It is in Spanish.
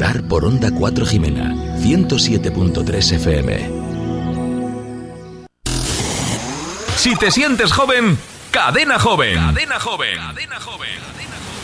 Solar por Onda 4 Jimena, 107.3 FM. Si te sientes joven, Cadena Joven. Cadena Joven. Cadena Joven.